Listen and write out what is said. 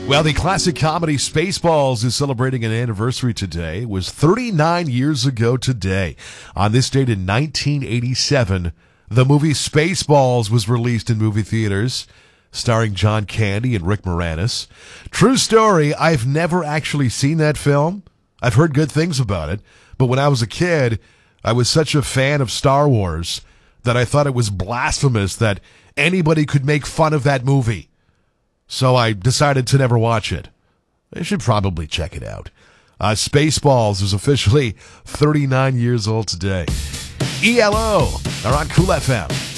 Well, the classic comedy Spaceballs is celebrating an anniversary today. It was 39 years ago today. On this date in 1987, the movie Spaceballs was released in movie theaters, starring John Candy and Rick Moranis. True story, I've never actually seen that film. I've heard good things about it, but when I was a kid, I was such a fan of Star Wars that I thought it was blasphemous that anybody could make fun of that movie. So I decided to never watch it. I should probably check it out. Spaceballs is officially 39 years old today. ELO are on Cool FM.